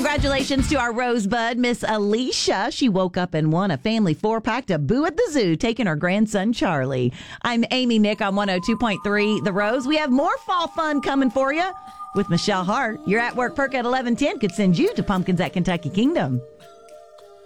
Congratulations to our Rosebud, Miss Alicia. She woke up and won a family 4-pack to Boo at the Zoo, taking her grandson Charlie. I'm Amy Nick on 102.3 The Rose. We have more fall fun coming for you with Michelle Hart. Your at-work perk at 11:10 could send you to Pumpkins at Kentucky Kingdom.